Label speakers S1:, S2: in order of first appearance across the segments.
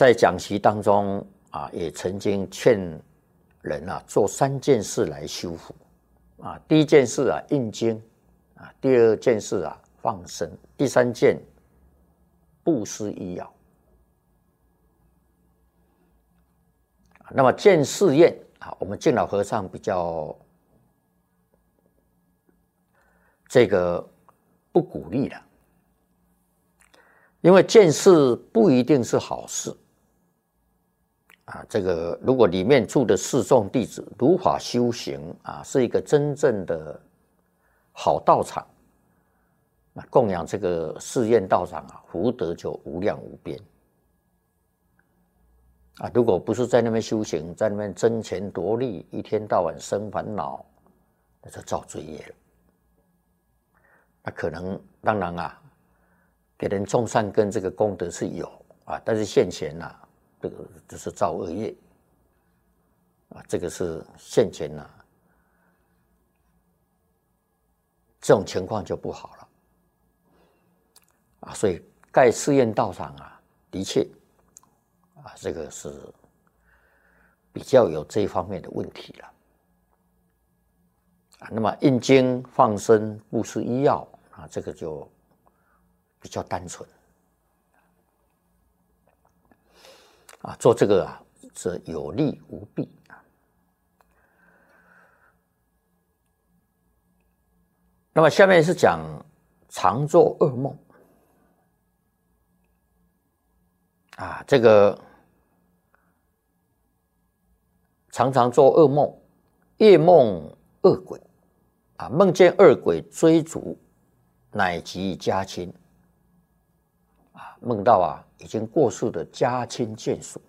S1: 在讲习当中啊，也曾经劝人啊做3件事来修福啊。第一件事啊印经啊，第二件事啊放生，第3件布施医药。那么见寺宴啊，我们敬老和尚比较这个不鼓励了，因为见寺不一定是好事啊。这个如果里面住的四众弟子如法修行啊，是一个真正的好道场，那供养这个寺院道场啊，福德就无量无边啊。如果不是在那边修行，在那边争权夺利，一天到晚生烦恼，那就造罪业了。那可能当然啊，给人种善根这个功德是有啊，但是现前啊，这个就是造恶业啊，这个是现前啊，这种情况就不好了啊。所以盖寺院道场啊，的确啊，这个是比较有这一方面的问题了啊。那么印经、放生、布施医药啊，这个就比较单纯啊，做这个啊是有利无弊啊。那么下面是讲常做噩梦啊，这个常常做噩梦，夜梦恶鬼啊，梦见恶鬼追逐，乃及家亲啊，梦到啊已经过世的家亲眷属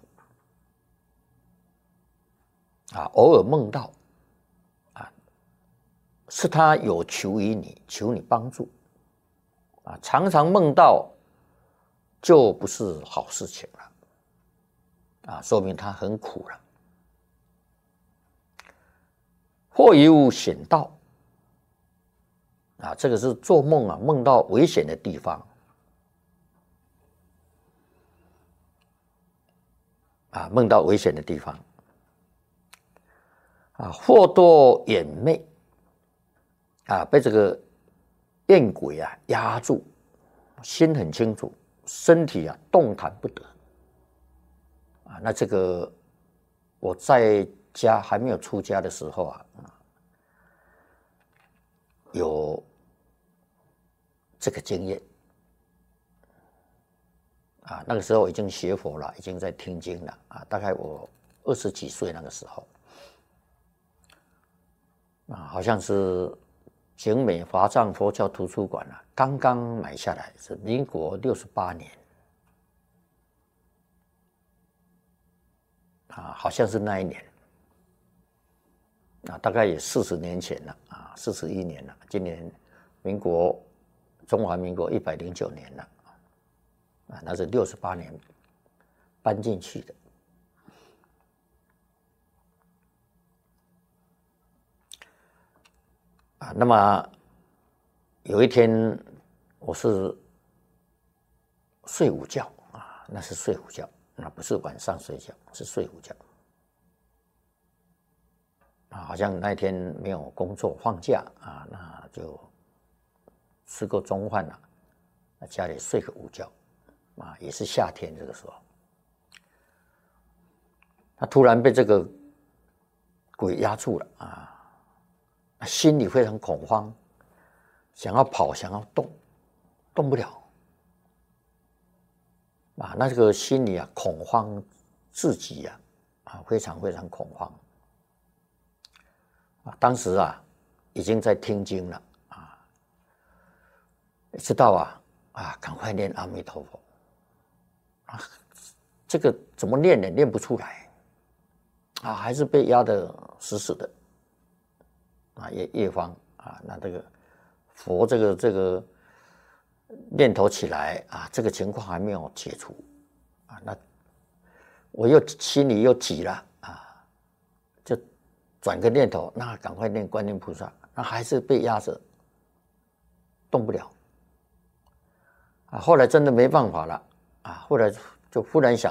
S1: 啊，偶尔梦到啊，是他有求于你，求你帮助啊，常常梦到就不是好事情了啊，说明他很苦了。或有险道啊，这个是做梦啊，梦到危险的地方啊，梦到危险的地方啊，或多眼魅啊，被这个艳鬼啊压住，心很清楚，身体啊动弹不得啊。那这个我在家还没有出家的时候啊，有这个经验啊。那个时候已经学佛了，已经在听经了啊。大概我20几岁那个时候啊，好像是景美华藏佛教图书馆啊，刚刚买下来，是民国68年啊，好像是那一年啊，大概也40年前了啊，41年了。今年中华民国109年了啊，那是68年搬进去的啊。那么有一天我是睡午觉啊，那是睡午觉，那不是晚上睡觉，是睡午觉啊。好像那天没有工作，放假啊，那就吃过中饭了，在家里睡个午觉啊，也是夏天这个时候，他突然被这个鬼压住了啊，心里非常恐慌，想要跑，想要动不了啊。那这个心里啊恐慌至极啊，非常非常恐慌啊。当时啊已经在听经了啊，知道啊赶快念阿弥陀佛啊，这个怎么念也念不出来啊，还是被压得死死的啊。夜方啊，那这个佛这个念头起来啊，这个情况还没有解除啊，那我又心里又急了啊，就转个念头，那赶快念观音菩萨，那还是被压着动不了啊。后来真的没办法了啊，后来就忽然想